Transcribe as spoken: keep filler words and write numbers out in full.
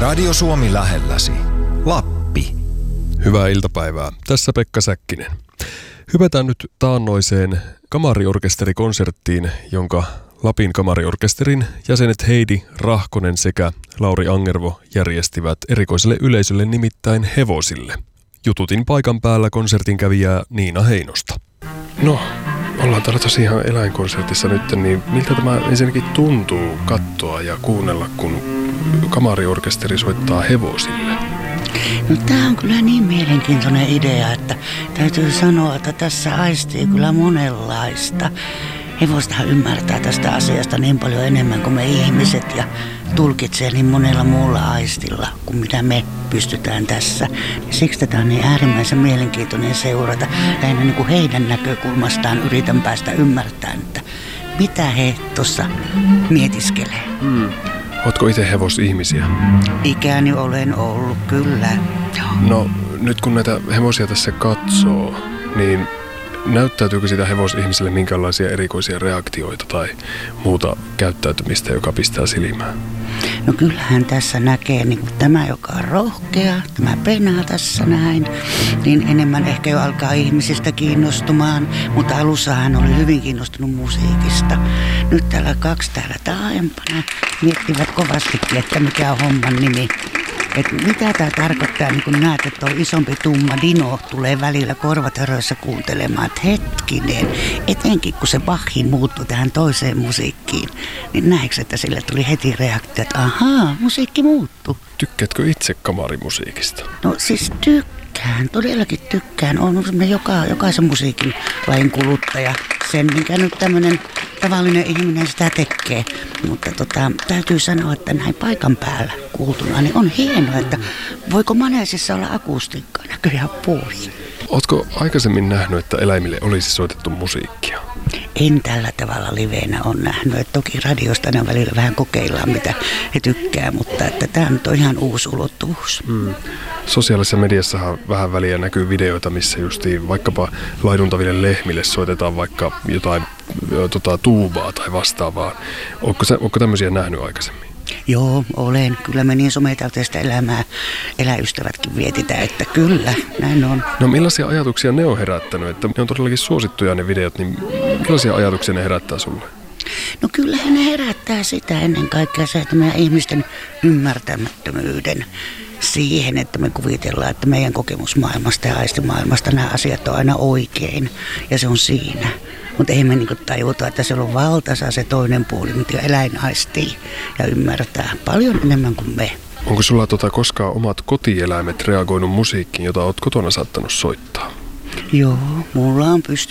Radio Suomi lähelläsi. Lappi. Hyvää iltapäivää. Tässä Pekka Säkkinen. Hypätään nyt taannoiseen kamariorkesterikonserttiin, jonka Lapin kamariorkesterin jäsenet Heidi Rahkonen sekä Lauri Angervo järjestivät erikoiselle yleisölle, nimittäin hevosille. Jututin paikan päällä konsertin kävijää Niina Heinosta. No, ollaan täällä tosiaan eläinkonsertissa nyt, niin miltä tämä ensinnäkin tuntuu katsoa ja kuunnella, kun kamariorkesteri soittaa hevosille? No tämä on kyllä niin mielenkiintoinen idea, että täytyy sanoa, että tässä aistii kyllä monenlaista. Hevostahan ymmärtää tästä asiasta niin paljon enemmän kuin me ihmiset ja tulkitsee niin monella muulla aistilla kuin mitä me pystytään tässä. Ja siksi tätä on niin äärimmäisen mielenkiintoinen seurata. Lähinnä niin kuin heidän näkökulmastaan yritän päästä ymmärtämään, että mitä he tuossa mietiskelee. Hmm. Ootko itse hevosihmisiä? Ikäni olen ollut, kyllä. No nyt kun näitä hevosia tässä katsoo, niin näyttäytyykö sitä hevosihmiselle minkälaisia erikoisia reaktioita tai muuta käyttäytymistä, joka pistää silmään? No kyllähän tässä näkee niin kuin tämä, joka on rohkea, tämä penaa tässä näin, niin enemmän ehkä jo alkaa ihmisistä kiinnostumaan, mutta alussa hän oli hyvin kiinnostunut musiikista. Nyt täällä kaksi täällä taaempana miettivät kovastikin, että mikä on homman nimi. Että mitä tämä tarkoittaa, niin kun näet, että on isompi tumma dino tulee välillä korvatöröissä kuuntelemaan, että hetkinen, etenkin kun se Bachin muuttui tähän toiseen musiikkiin, niin näetkö, että sille tuli heti reaktio, että ahaa, musiikki muuttui. Tykkäätkö itse kamarimusiikista? No siis tykkään, todellakin tykkään. Olen joka, jokaisen musiikin lajin kuluttaja. Sen, minkä nyt tämmöinen tavallinen ihminen sitä tekee. Mutta tota, täytyy sanoa, että näin paikan päällä kuultuna, niin on hienoa, että voiko maneesissa olla akustiikkaa näköjään pois. Ootko aikaisemmin nähnyt, että eläimille olisi soitettu musiikkia? En tällä tavalla liveenä on nähnyt. Et toki radiosta ne välillä vähän kokeillaan, mitä he tykkää, mutta että tämä nyt on ihan uusi ulottuvuus. Hmm. Sosiaalisessa mediassahan vähän väliä näkyy videoita, missä justiin vaikkapa laiduntaville lehmille soitetaan vaikka jotain tota, tuubaa tai vastaavaa. Ootko, sä, ootko tämmöisiä nähnyt aikaisemmin? Joo, olen. Kyllä me niin sometäyteistä elämää eläystävätkin vietitään, että kyllä, näin on. No millaisia ajatuksia ne on herättänyt? Että ne on todellakin suosittuja ne videot, niin millaisia ajatuksia ne herättää sulle? No kyllähän ne herättää sitä ennen kaikkea se, että meidän ihmisten ymmärtämättömyyden siihen, että me kuvitellaan, että meidän kokemusmaailmasta ja aistimaailmasta nämä asiat on aina oikein ja se on siinä. Mutta ei me niinku tajuta, että se on valtaisa se toinen puoli, mitä eläin aistii ja ymmärtää paljon enemmän kuin me. Onko sulla tota koskaan omat kotieläimet reagoinut musiikkiin, jota oot kotona saattanut soittaa? Joo, mulla on pysty